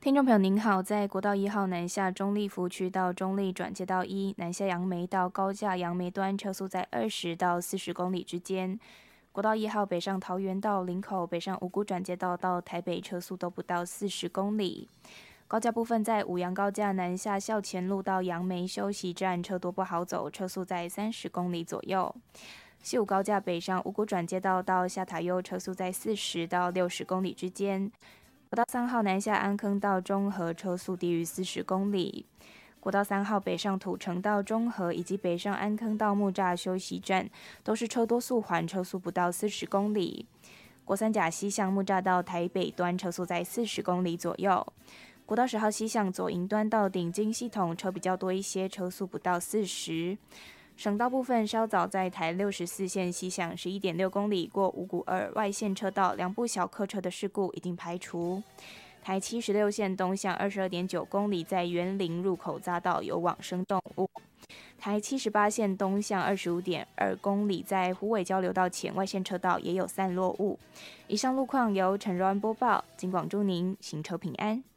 听众朋友您好，在国道1号南下中立福区到中立转接道1南下杨梅到高架杨梅端车速在20到40公里之间。国道1号北上桃园到林口，北上五股转接道到台北车速都不到40公里。高架部分在五杨高架南下校前路到杨梅休息站车多不好走，车速在30公里左右。西武高架北上五股转接道到下塔悠车速在40到60公里之间。国道3号南下安坑到中和车速低于40公里。国道3号北上土城到中和以及北上安坑到木栅休息站都是车多速缓，车速不到40公里。国三甲西向木栅到台北端车速在40公里左右。国道10号西向左营端到顶金系统车比较多一些，车速不到40。省道部分稍早在台64线西向11.6公里过五股2外线车道2部小客车的事故已经排除。台76线东向22.9公里在园林入口匝道有往生动物。台78线东向25.2公里在虎尾交流道前外线车道也有散落物。以上路况由陈若安播报，警广祝您行车平安。